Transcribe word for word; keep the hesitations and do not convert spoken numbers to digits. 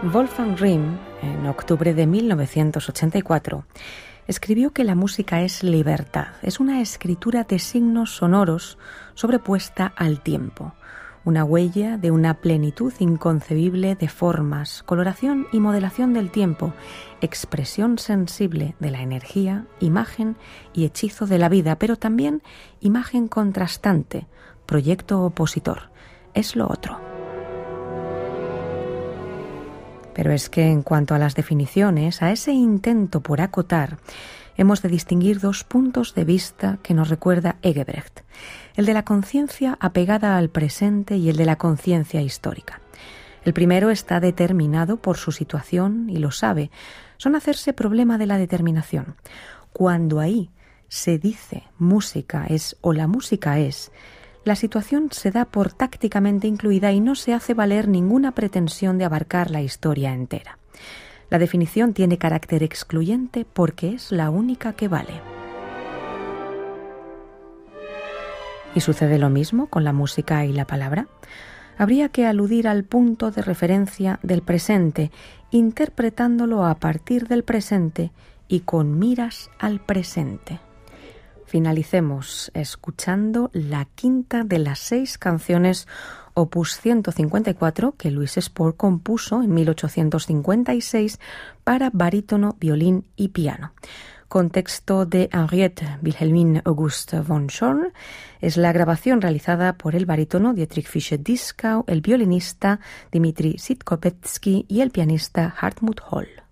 Wolfgang Rihm, en octubre de mil novecientos ochenta y cuatro, escribió que la música es libertad, es una escritura de signos sonoros sobrepuesta al tiempo, una huella de una plenitud inconcebible de formas, coloración y modelación del tiempo, expresión sensible de la energía, imagen y hechizo de la vida, pero también imagen contrastante, proyecto opositor, es lo otro. Pero es que en cuanto a las definiciones, a ese intento por acotar, hemos de distinguir dos puntos de vista que nos recuerda Engelbrecht, el de la conciencia apegada al presente y el de la conciencia histórica. El primero está determinado por su situación y lo sabe, son hacerse problema de la determinación. Cuando ahí se dice música es o la música es, la situación se da por tácticamente incluida y no se hace valer ninguna pretensión de abarcar la historia entera. La definición tiene carácter excluyente porque es la única que vale. ¿Y sucede lo mismo con la música y la palabra? Habría que aludir al punto de referencia del presente, interpretándolo a partir del presente y con miras al presente. Finalicemos escuchando la quinta de las seis canciones opus ciento cincuenta y cuatro que Louis Spohr compuso en mil ochocientos cincuenta y seis para barítono, violín y piano. Con texto de Henriette Wilhelmine Auguste von Schorn, es la grabación realizada por el barítono Dietrich Fischer-Dieskau, el violinista Dmitri Sitkovetsky y el pianista Hartmut Holl.